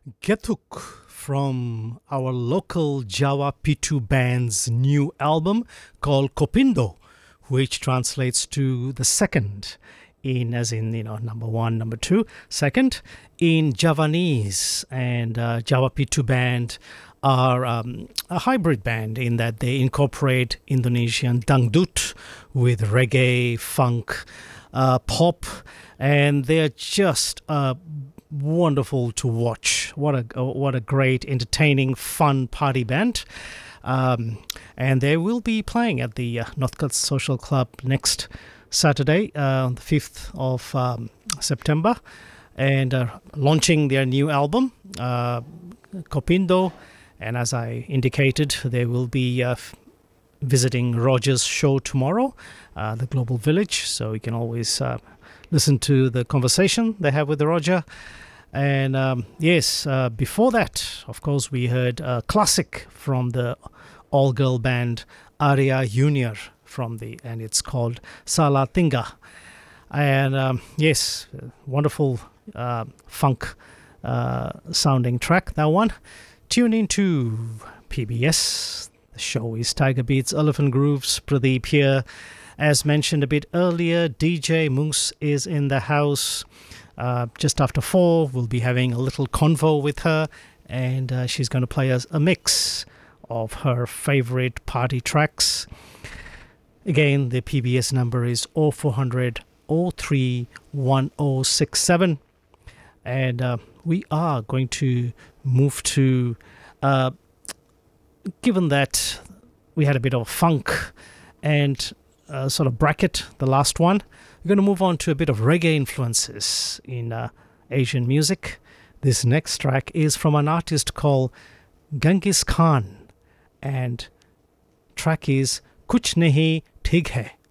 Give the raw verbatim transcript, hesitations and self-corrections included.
Gethuk from our local Java P two band's new album called Kopindo, which translates to the second in, as in, you know, number one, number two, second in Javanese. And uh, Java P two band are um, a hybrid band in that they incorporate Indonesian dangdut with reggae, funk, uh, pop, and they're just uh, wonderful to watch. What a what a great, entertaining, fun party band. Um, and they will be playing at the uh, Northcote Social Club next Saturday, uh, the fifth of um, September, and uh, launching their new album, uh, Kopindo. And as I indicated, they will be uh, f- visiting Roger's show tomorrow, uh, the Global Village. So you can always uh, listen to the conversation they have with Roger. And um, yes, uh, before that, of course, we heard a classic from the all-girl band Arya Junior from the, and it's called Salah Tingga. And um, yes, wonderful uh, funk uh, sounding track, that one. Tune into P B S. The show is Tiger Beats, Elephant Grooves, Pradeep here. As mentioned a bit earlier, D J Moose is in the house. Uh, just after four, we'll be having a little convo with her, and uh, she's going to play us a mix of her favorite party tracks. Again, the P B S number is oh four hundred oh three one oh six seven. And uh, we are going to move to, uh, given that we had a bit of funk and uh, sort of bracket, the last one, we're going to move on to a bit of reggae influences in uh, Asian music. This next track is from an artist called Genghis Khan, and track is Kuch Nahi Thik Hai.